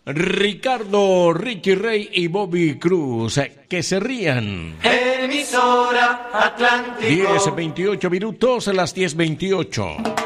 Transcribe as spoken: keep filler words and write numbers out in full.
Ricardo, Ricky Rey y Bobby Cruz, que se rían. Emisora Atlántico. diez veintiocho minutos, a las diez veintiocho.